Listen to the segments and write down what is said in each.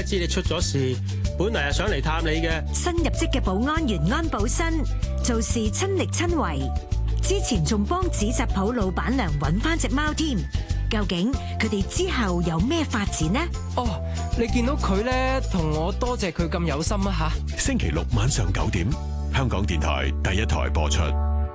知你出咗事，本嚟係想嚟探你嘅。 新入職嘅保安員安保新做事親力親為，之前仲幫紙紮鋪老闆娘搵翻隻貓添。究竟佢哋之後有咩發展呢？ 哦，你見到佢咧，同我多謝佢咁有心啊吓！ 星期六晚上9點，香港電台第一台播出。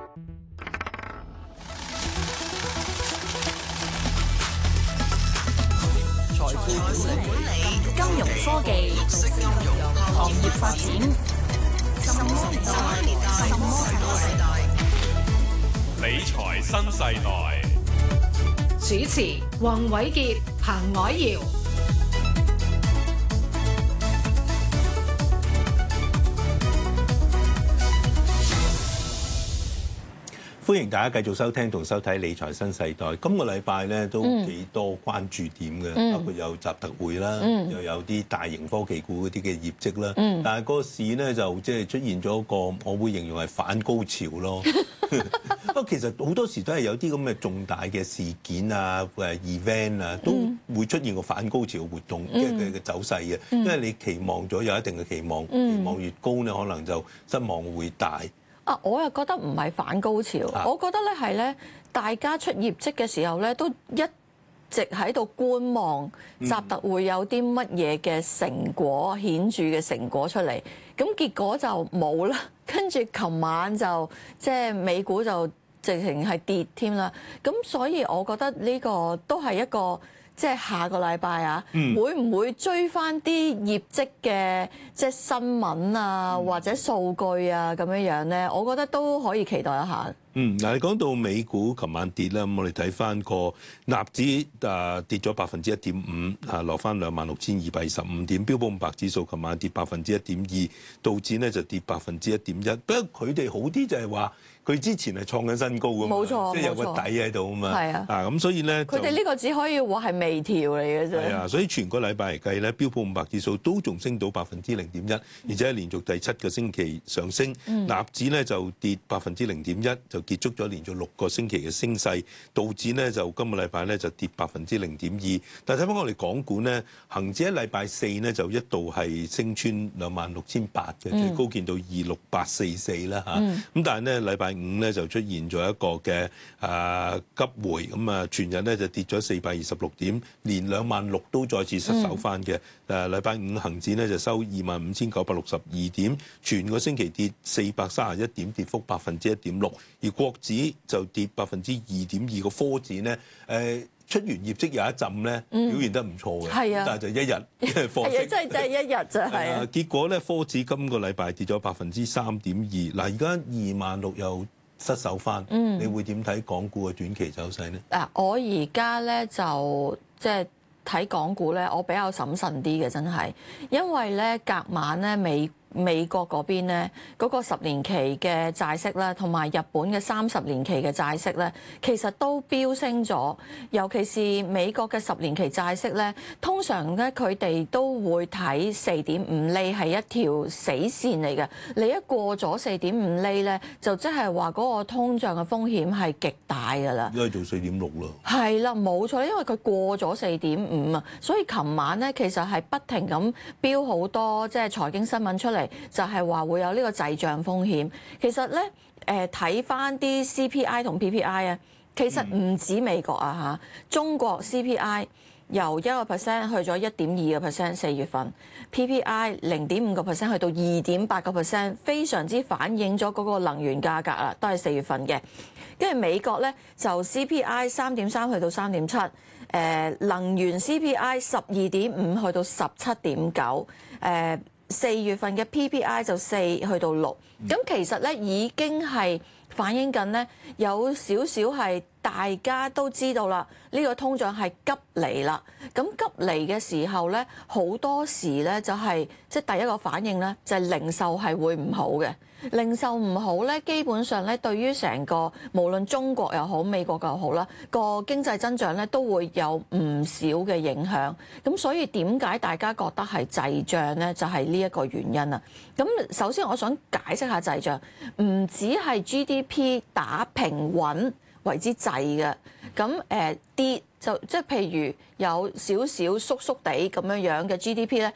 財富管理、金融科技、行業發展，什麼世代？ 理財新世代。 主持：黃偉傑、彭藹瑤。 歡迎大家繼續收聽同收睇《理財新世代》。今個禮拜咧都幾多關注點嘅，包括有習特會啦，又有啲大型科技股嗰啲嘅業績啦。但係個市咧就即係出現咗一個，我會形容係反高潮咯。不過其實好多時都係有啲咁嘅重大嘅事件啊、event 啊，都會出現個反高潮嘅活動，即係佢嘅走勢嘅。因為你期望咗有一定嘅期望，期望越高咧，可能就失望會大。 我又覺得唔係反高潮，我覺得咧係咧，大家出業績嘅時候咧，都一直喺度觀望習特會有啲乜嘢嘅成果、顯著嘅成果出嚟，咁結果就冇啦。跟住琴晚就即係美股就直情係跌添啦。咁所以我覺得呢個都係一個。即係下個禮拜啊，會唔會追翻啲業績嘅即係新聞啊，或者數據啊咁樣樣咧？我覺得都可以期待一下。 嗱，你講到美股琴晚跌啦，咁我哋睇翻個納指跌咗1.5%，落翻26,225點。標普500指數琴晚跌1.2%，道指咧就跌1.1%。不過佢哋好啲就係話，佢之前係創緊新高㗎嘛， 冇錯， 即係有個底喺度啊嘛。 係啊， 咁所以咧， 佢哋呢個只可以話係微調嚟嘅啫。 係啊，所以全個禮拜嚟計咧，標普500指數都仲升到0.1%，而且係連續第7個星期上升。納指咧就跌0.1%，就結束咗連續6個星期嘅升勢。道指咧就今個禮拜咧就跌0.2%。但係睇翻我哋港股咧，恆指喺禮拜4咧就一度係升穿26,800嘅，最高見到26844啦嚇。咁但係咧禮拜5咧就出現咗一個嘅急回，咁全日咧就跌咗426點，連26,000都再次失守翻嘅。禮拜5恆指咧就收25,962點，全個星期跌431點，跌幅1.6%。而國指就跌2.2%，個科指咧出完業績有一陣咧表現得唔錯嘅，但係就一日貨息， 真係一日就係啊！ 結果咧科指今個禮拜跌咗3.2%。嗱，而家26,000又失守翻，你會點睇港股嘅短期走勢呢？ 我而家咧就即係睇港股咧，我比較審慎啲嘅，真係，因為咧隔晚咧美國嗰邊咧嗰個10年期嘅債息咧，同埋日本嘅30年期嘅債息咧，其實都飆升咗。尤其是美國嘅10年期債息咧，通常咧佢哋都會睇4.5厘係一條死線嚟嘅。你一過咗4.5厘咧，就即係話嗰個通脹嘅風險係極大㗎啦。 應該做4.6啦。係啦，冇錯，因為佢過咗4.5啊，所以琴晚咧其實係不停咁飆好多即係財經新聞出嚟。就係話會有呢個滯脹風險。其實咧，睇翻啲 CPI 同 PPI 啊，其實唔止美國啊嚇，中國 CPI 由1% 去咗1.2%， 4月份 PPI 0.5% 去到2.8%， 非常之反映咗嗰個能源價格啦，都係4月份嘅。跟住美國咧就 CPI 3.3去到3.7，能源 CPI 12.5去到17.9，4月份嘅 PPI 就4去到6，咁其實咧已經係反映緊咧有少少係大家都知道啦，呢個通脹係急嚟啦。咁急嚟嘅時候咧，好多時咧就係即係第一個反應咧就係零售係會唔好嘅。零售唔好咧，基本上咧對於成個無論中國又好美國又好啦，個經濟增長咧都會有唔少嘅影響。咁所以點解大家覺得係滯脹咧？就係呢一個原因啊。咁首先我想解釋下滯脹，唔止係 GDP 打平穩為之滯嘅。咁跌就即係譬如有少少縮縮地咁樣樣嘅 GDP 咧，